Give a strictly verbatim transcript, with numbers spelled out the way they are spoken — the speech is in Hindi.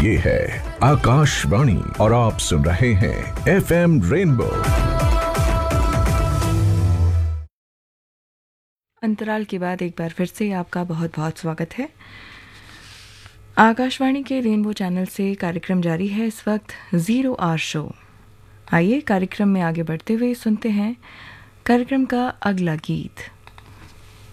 ये है आकाशवाणी और आप सुन रहे हैं एफ एम रेनबो। अंतराल के बाद एक बार फिर से आपका बहुत बहुत स्वागत है। आकाशवाणी के रेनबो चैनल से कार्यक्रम जारी है इस वक्त ज़ीरो आवर शो। आइए कार्यक्रम में आगे बढ़ते हुए सुनते हैं कार्यक्रम का अगला गीत।